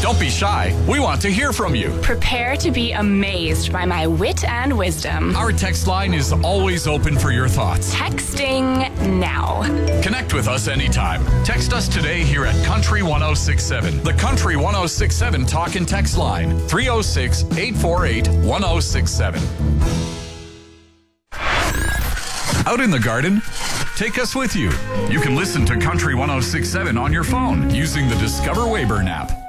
Don't be shy. We want to hear from you. Prepare to be amazed by my wit and wisdom. Our text line is always open for your thoughts. Texting now. Connect with us anytime. Text us today here at Country 1067. The Country 1067 talk and text line. 306-848-1067. Out in the garden? Take us with you. You can listen to Country 1067 on your phone using the Discover Weyburn app.